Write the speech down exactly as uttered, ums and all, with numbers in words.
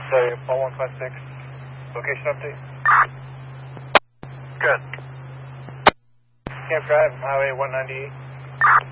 Sorry, Paul one five six. Location update. Good. Camp Drive, Highway one ninety-eight.